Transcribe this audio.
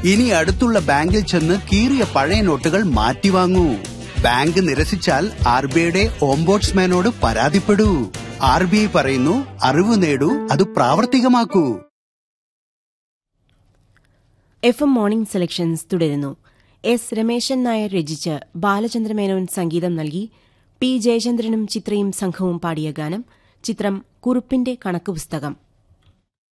ഇനി അടുത്തുള്ള ബാങ്കിൽ ചെന്ന് കീറിയ പഴയ നോട്ടുകൾ മാറ്റിവാങ്ങൂ. ബാങ്ക് നിരസിച്ചാൽ RBIയുടെ ഓംബോഡ്സ്മാനോട് പരാതിപ്പെടൂ. RBI പറയുന്നു, അറിവ് നേടൂ, അത് പ്രാവർത്തികമാക്കൂ. FM മോർണിംഗ് സെലക്ഷൻസ് തുടരുന്നു. എസ് രമേശൻ നായർ രചിച്ച് ബാലചന്ദ്രമേനോൻ സംഗീതം നൽകി P ജയചന്ദ്രനും ചിത്രയും സംഘവും പാടിയ ഗാനം. ചിത്രം കുറുപ്പിന്റെ കണക്ക് പുസ്തകം.